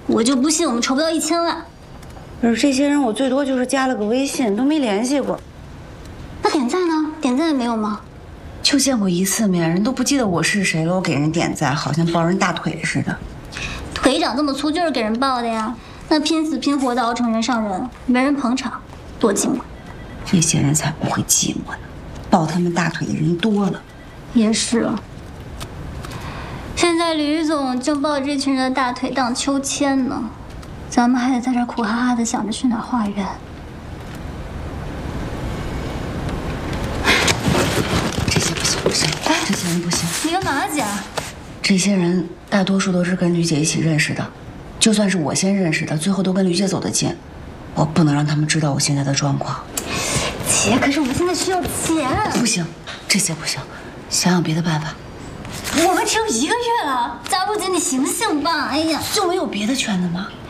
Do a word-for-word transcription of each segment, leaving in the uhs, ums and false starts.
我就不信我们筹不到一千万。 不是这些人，我最多就是加了个微信，都没联系过。 那点赞呢？点赞也没有吗？ 就见过一次面，人都不记得我是谁了，我给人点赞，好像抱人大腿似的。 腿长这么粗就是给人抱的呀。那拼死拼活的熬成人上人，没人捧场，多寂寞。 这些人才不会寂寞呢，抱他们大腿的人多了。 也是啊。现在吕总正抱着这群人的大腿荡秋千呢，咱们还得在这苦哈哈的想着去哪儿化缘。 这些不行不行，哎，这些人不行。 你干嘛，姐？ 这些人大多数都是跟吕姐一起认识的，就算是我先认识的，最后都跟吕姐走得近。我不能让他们知道我现在的状况。 姐，可是我们现在需要钱。 不行，这些不行，想想别的办法。 我们只有一个月了，佳璐姐，你醒醒吧！哎呀， 就没有别的圈子吗？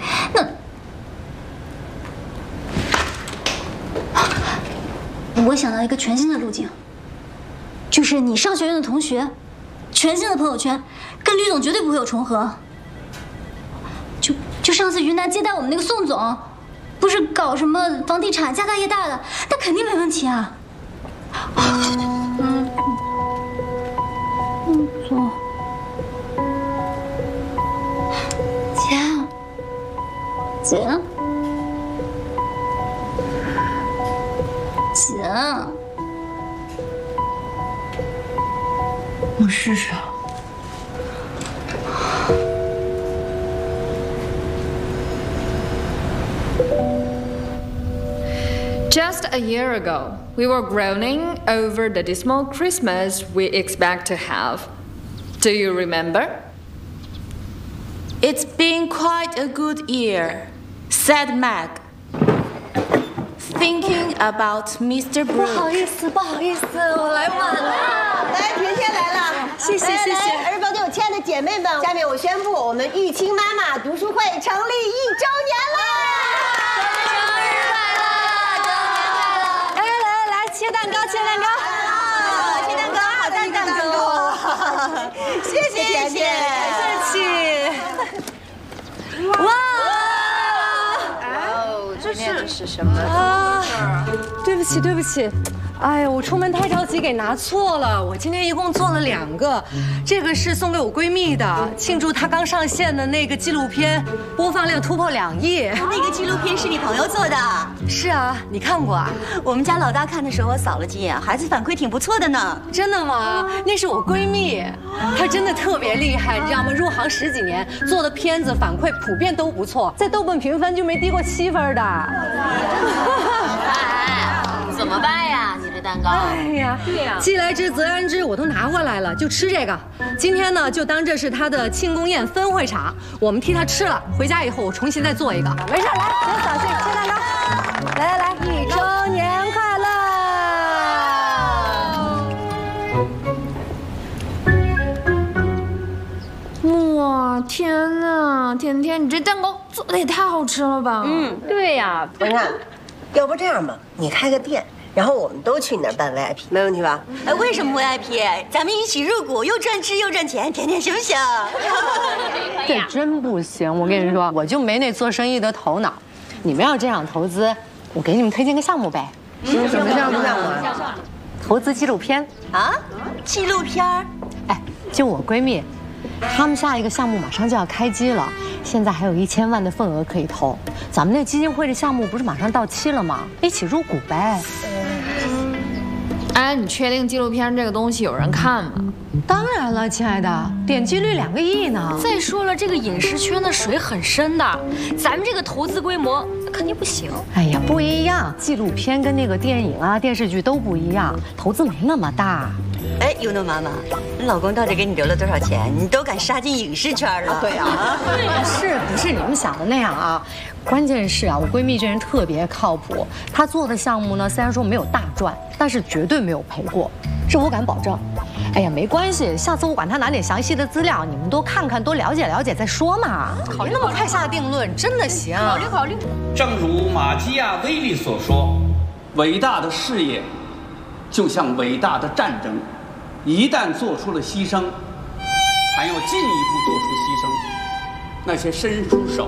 那我想到一个全新的路径，就是你上学院的同学，全新的朋友圈，跟吕总绝对不会有重合。就就上次云南接待我们那个宋总，不是搞什么房地产家大业大的，那肯定没问题啊。嗯，宋总，姐，姐，姐， 我试试。 Just a year ago, we were groaning over the dismal Christmas we expect to have. Do you remember? It's been quite a good year, said Meg, thinking about Mister Brooke. 不好意思，不好意思，我来晚了。 来，甜甜来了， 谢谢谢谢。 儿宝对我亲爱的姐妹们，下面我宣布，我们玉清妈妈读书会成立一周年了。 切蛋糕，切蛋糕， 切蛋糕，好大蛋糕！谢谢甜甜， 客气。哇！ 哦，这是是什么？ 啊，对不起，对不起。哎呀，我出门太着急，给拿错了。我今天一共做了两个，这个是送给我闺蜜的，庆祝她刚上线的那个纪录片，播放量突破两亿。 那个纪录片是你朋友做的？ 是啊，你看过啊？ 我们家老大看的时候，我扫了几眼，孩子反馈挺不错的呢。 真的吗？那是我闺蜜，她真的特别厉害，你知道吗？入行十几年，做的片子反馈普遍都不错，在豆瓣评分就没低过七分的。 怎么办呀？你这蛋糕？ 哎呀，对呀，既来之则安之，我都拿过来了，就吃这个。今天呢，就当这是他的庆功宴分会场，我们替他吃了。回家以后我重新再做一个。没事，来，别扫兴，切蛋糕。来来来，一周年快乐！哇，天哪，甜甜，你这蛋糕做的也太好吃了吧？ 嗯， 对呀。 文看，要不这样吧，你开个店。然后我们都去你那儿办 V I P， 没问题吧？ 哎，为什么 V I P？ 咱们一起入股，又赚吃又赚钱，甜甜行不行？ 这真不行，我跟你说，我就没那做生意的头脑。你们要这样投资，我给你们推荐个项目呗。 什么什么项目啊？ 投资纪录片啊？纪录片？ 哎，就我闺蜜，他们下一个项目马上就要开机了，现在还有一千万的份额可以投。咱们那基金会的项目不是马上到期了吗？一起入股呗。 哎，你确定纪录片这个东西有人看吗？ 当然了，亲爱的，点击率两个亿呢。 再说了，这个影视圈的水很深的，咱们这个投资规模肯定不行。 哎呀，不一样，纪录片跟那个电影啊、电视剧都不一样，投资没那么大。 哎，尤诺妈妈，你老公到底给你留了多少钱？你都敢杀进影视圈了？ 对啊， 是不是你们想的那样啊？关键是啊，我闺蜜这人特别靠谱，她做的项目呢，虽然说没有大赚，但是绝对没有赔过，这我敢保证。哎呀，没关系，下次我管她拿点详细的资料，你们多看看，多了解了解再说嘛。别那么快下定论，真的行。 考虑考虑。 正如马基亚维利所说，伟大的事业就像伟大的战争，一旦做出了牺牲，还要进一步做出牺牲。那些伸出手